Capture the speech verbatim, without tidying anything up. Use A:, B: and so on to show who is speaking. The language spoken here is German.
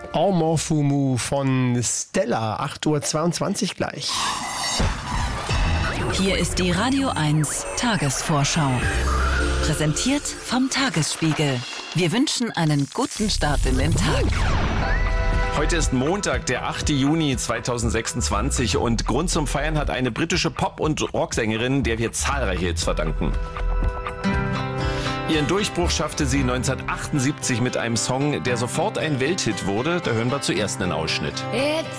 A: Ormofumu von Stella, acht Uhr zweiundzwanzig gleich.
B: Hier ist die Radio eins Tagesvorschau. Präsentiert vom Tagesspiegel. Wir wünschen einen guten Start in den Tag.
C: Heute ist Montag, der achte Juni zweitausendsechsundzwanzig und Grund zum Feiern hat eine britische Pop- und Rocksängerin, der wir zahlreiche Hits verdanken. Ihren Durchbruch schaffte sie neunzehnhundertachtundsiebzig mit einem Song, der sofort ein Welthit wurde. Da hören wir zuerst einen Ausschnitt.
D: It's